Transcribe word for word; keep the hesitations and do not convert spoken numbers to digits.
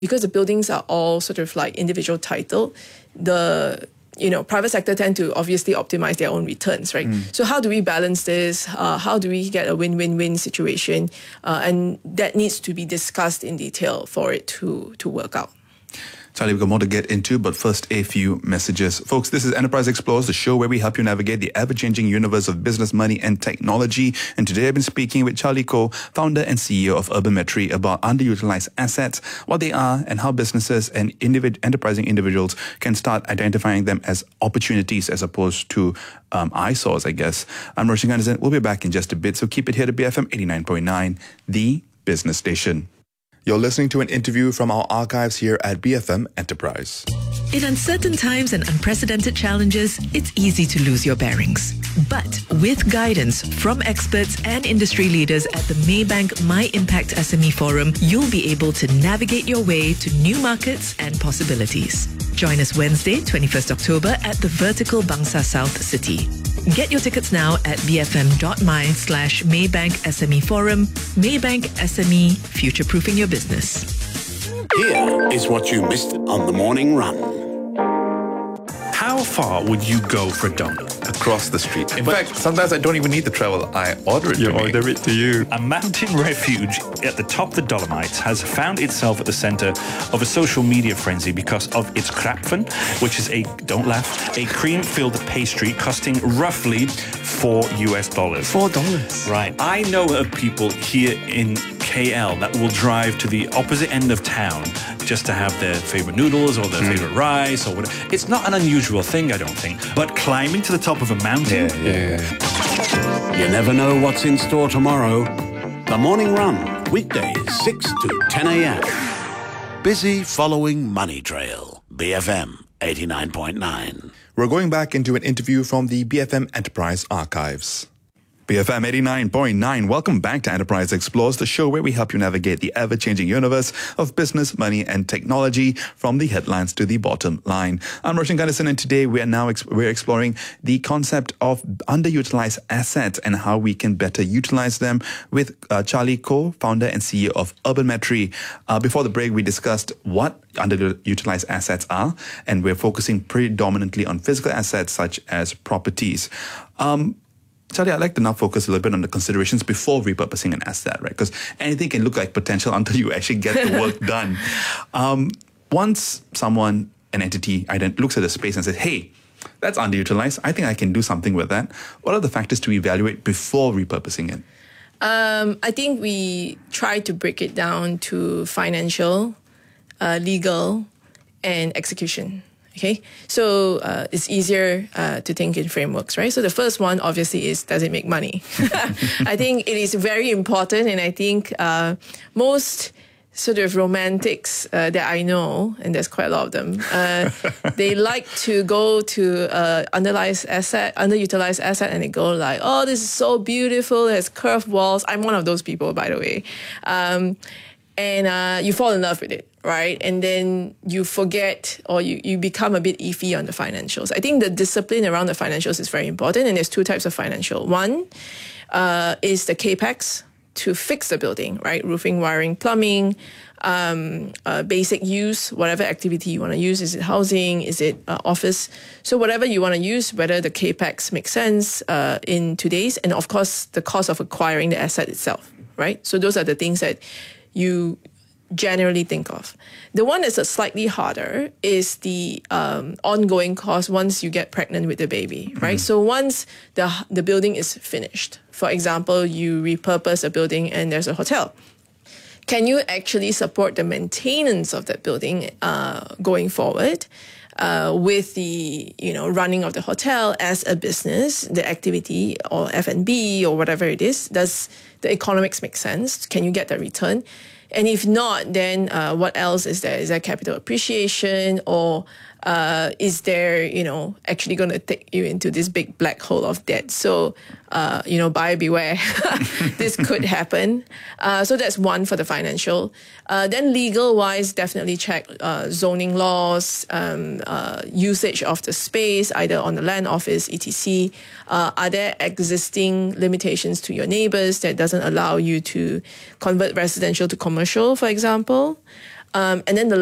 because the buildings are all sort of like individual title, the you know, private sector tend to obviously optimize their own returns, right? Mm. So how do we balance this? Uh, how do we get a win-win-win situation? Uh, and that needs to be discussed in detail for it to, to work out. Charlie, we've got more to get into, but first, a few messages. Folks, this is Enterprise Explores, the show where we help you navigate the ever-changing universe of business, money, and technology. And today I've been speaking with Charlie Koh, founder and C E O of Urbanmetry, about underutilized assets, what they are, and how businesses and individ- enterprising individuals can start identifying them as opportunities as opposed to um, eyesores, I guess. I'm Roshan Gunderson. We'll be back in just a bit, so keep it here to B F M eighty-nine point nine, the business station. You're listening to an interview from our archives here at B F M Enterprise. In uncertain times and unprecedented challenges, it's easy to lose your bearings. But with guidance from experts and industry leaders at the Maybank My Impact S M E Forum, you'll be able to navigate your way to new markets and possibilities. Join us Wednesday, twenty-first October at the Vertical Bangsa South City. Get your tickets now at bfm.my slash Maybank SME Forum. Maybank S M E, future-proofing your business. Here is what you missed on the morning run. How far would you go for a donut? Across the street. In But- fact, sometimes I don't even need to travel. I order it You to me. order it to you. A mountain refuge at the top of the Dolomites has found itself at the centre of a social media frenzy because of its krapfen, which is a, don't laugh, a cream-filled pastry costing roughly four U S dollars. Four dollars. Right. I know of people here in K L that will drive to the opposite end of town just to have their favourite noodles or their mm. favourite rice or whatever. It's not an unusual thing, I don't think. But climbing to the top of a mountain... Yeah, yeah, yeah. You never know what's in store tomorrow. The Morning Run, weekdays six to ten a.m. Busy following Money Trail. B F M eighty-nine point nine. We're going back into an interview from the B F M Enterprise archives. B F M eighty-nine point nine. Welcome back to Enterprise Explores, the show where we help you navigate the ever-changing universe of business, money, and technology from the headlines to the bottom line. I'm Roshan Gunderson, and today we are now ex- we're exploring the concept of underutilized assets and how we can better utilize them with uh, Charlie Koh, founder and C E O of Urbanmetry. Uh, before the break, we discussed what underutilized assets are, and we're focusing predominantly on physical assets such as properties. Um, Charlie, I'd like to now focus a little bit on the considerations before repurposing an asset, right? Because anything can look like potential until you actually get the work done. Um, once someone, an entity, ident- looks at the space and says, hey, that's underutilized, I think I can do something with that. What are the factors to evaluate before repurposing it? Um, I think we try to break it down to financial, uh, legal, and execution. Okay, so uh, it's easier uh, to think in frameworks, right? So the first one, obviously, is does it make money? I think it is very important, and I think uh, most sort of romantics uh, that I know, and there's quite a lot of them, uh, they like to go to uh, underutilized asset, underutilized asset, and they go like, "Oh, this is so beautiful. It has curved walls." I'm one of those people, by the way, um, and uh, you fall in love with it. Right? And then you forget or you, you become a bit iffy on the financials. I think the discipline around the financials is very important. And there's two types of financial. One uh, is the capex to fix the building, right? Roofing, wiring, plumbing, um, uh, basic use, whatever activity you want to use. Is it housing? Is it uh, office? So whatever you want to use, whether the capex makes sense uh, in today's, and of course, the cost of acquiring the asset itself, right? So those are the things that you generally think of. The one that's a slightly harder is the um, ongoing cost once you get pregnant with the baby, right? Mm-hmm. So once the the building is finished, for example, you repurpose a building and there's a hotel. Can you actually support the maintenance of that building uh, going forward uh, with the you know running of the hotel as a business, the activity or F and B or whatever it is? Does the economics make sense? Can you get the return? And if not, then uh, what else is there? Is there capital appreciation, or uh, is there, you know, actually going to take you into this big black hole of debt? So, uh, you know, buyer beware. This could happen. Uh, so that's one for the financial. Uh, then legal-wise, definitely check uh, zoning laws, um, uh, usage of the space, either on the land office, et cetera. Uh, are there existing limitations to your neighbors that doesn't allow you to convert residential to commercial, for example? Um, and then the